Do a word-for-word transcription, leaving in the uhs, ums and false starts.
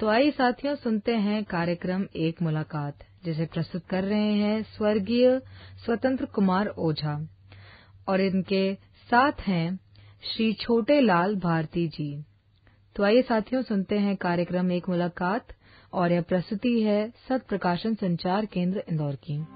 तो आइए साथियों सुनते हैं कार्यक्रम एक मुलाकात, जिसे प्रस्तुत कर रहे हैं स्वर्गीय स्वतंत्र कुमार ओझा और इनके साथ हैं श्री छोटे लाल भारती जी। तो आइए साथियों सुनते हैं कार्यक्रम एक मुलाकात और यह प्रस्तुति है सत प्रकाशन संचार केंद्र इंदौर की।